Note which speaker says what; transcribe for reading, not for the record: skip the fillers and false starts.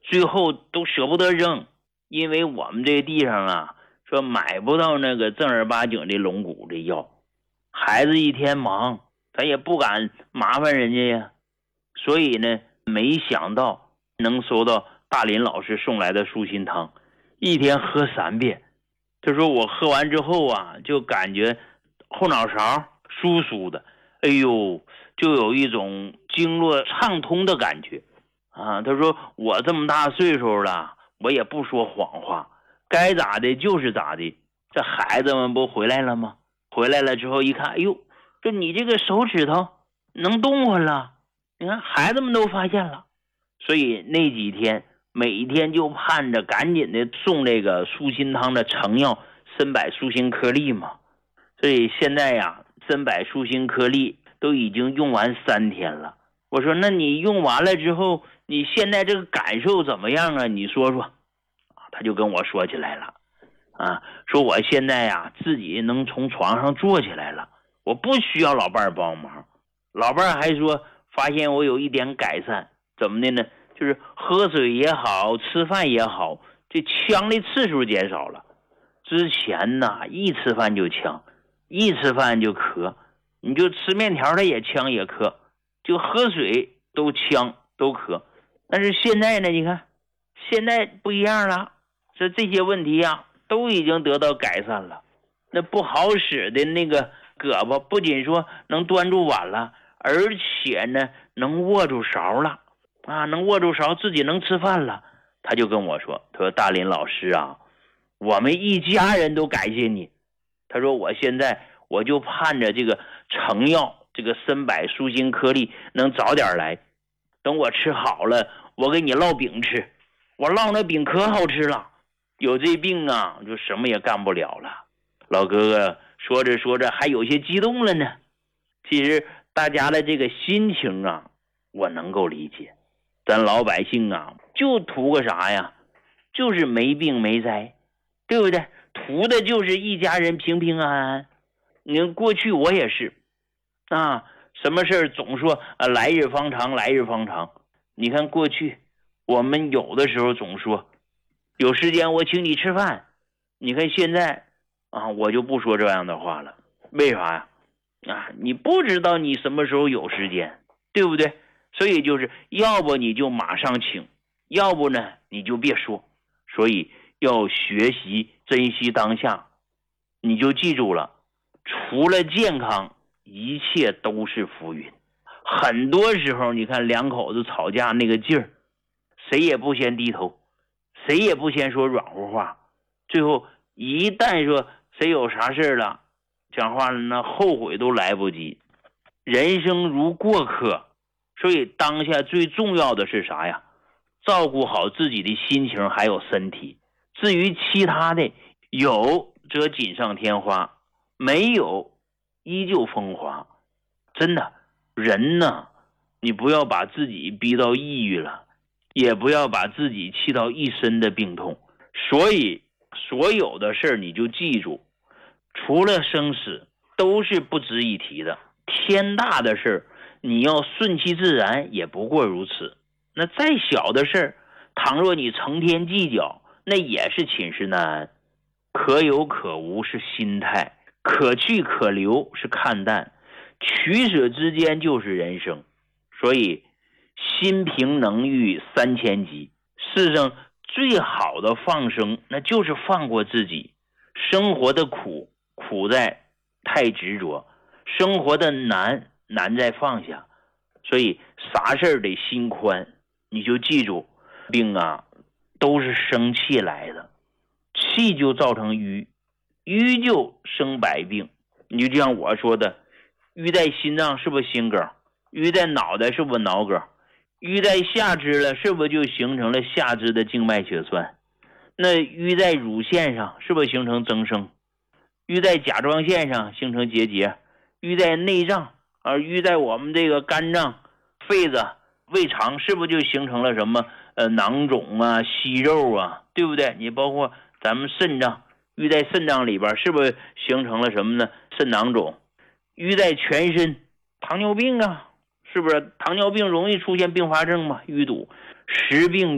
Speaker 1: 最后都舍不得扔，因为我们这地上啊，说买不到那个正儿八经的龙骨的药，孩子一天忙，他也不敢麻烦人家呀，所以呢，没想到能收到大林老师送来的舒心汤，一天喝3遍。他说我喝完之后啊，就感觉后脑勺酥酥的，哎呦，就有一种经络畅通的感觉啊。他说我这么大岁数了，我也不说谎话，该咋的就是咋的。这孩子们不回来了吗？回来了之后一看，哎呦，这你这个手指头能动弹了，你看孩子们都发现了。所以那几天每天就盼着赶紧的送这个舒心汤的成药参柏舒心颗粒嘛。所以现在呀，参柏舒心颗粒都已经用完3天了。我说那你用完了之后，你现在这个感受怎么样啊？你说说。他就跟我说起来了啊，说我现在呀自己能从床上坐起来了，我不需要老伴儿帮忙。老伴儿还说发现我有一点改善，怎么的呢？就是喝水也好，吃饭也好，这呛的次数减少了。之前呢，一吃饭就呛，一吃饭就咳，你就吃面条它也呛也咳，就喝水都呛都咳。但是现在呢，你看现在不一样了，这些问题啊都已经得到改善了。那不好使的那个胳膊不仅说能端住碗了，而且呢能握住勺了啊，能握住勺，自己能吃饭了。他就跟我说，他说大林老师啊，我们一家人都感谢你。他说我现在我就盼着这个成药这个参柏舒心颗粒能早点来，等我吃好了我给你烙饼吃，我烙那饼可好吃了。有这病啊就什么也干不了了。老哥哥说着说着还有些激动了呢。其实大家的这个心情啊我能够理解，咱老百姓啊就图个啥呀，就是没病没灾，对不对？图的就是一家人平平安安。你看过去我也是啊，什么事总说来日方长来日方长。你看过去我们有的时候总说有时间我请你吃饭，你看现在啊我就不说这样的话了。为啥呀？啊，你不知道你什么时候有时间，对不对？所以就是要不你就马上请，要不呢你就别说。所以要学习珍惜当下。你就记住了，除了健康一切都是浮云。很多时候你看两口子吵架那个劲儿，谁也不先低头，谁也不先说软乎话，最后一旦说谁有啥事了讲话了，那后悔都来不及。人生如过客，所以当下最重要的是啥呀？照顾好自己的心情还有身体。至于其他的，有则锦上添花，没有依旧风华。真的，人呢，你不要把自己逼到抑郁了，也不要把自己气到一身的病痛。所以所有的事你就记住，除了生死都是不值一提的。天大的事你要顺其自然也不过如此。那再小的事倘若你成天计较，那也是寝食难安。可有可无是心态，可去可留是看淡，取舍之间就是人生。所以心平能御3000疾，世上最好的放生那就是放过自己。生活的苦，苦在太执着，生活的难，难在放下。所以啥事得心宽。你就记住，病啊都是生气来的，气就造成瘀，瘀就生百病。你就像我说的，瘀在心脏是不是心梗，瘀在脑袋是不是脑梗，瘀在下肢了是不是就形成了下肢的静脉血栓，那瘀在乳腺上是不是形成增生，瘀在甲状腺上形成结节，瘀在内脏瘀在我们这个肝脏、肺子、胃肠是不是就形成了什么囊肿啊、息肉啊，对不对？你包括咱们肾脏，瘀在肾脏里边是不是形成了什么呢？肾囊肿。瘀在全身，糖尿病啊，是不是糖尿病容易出现并发症嘛？淤堵。实病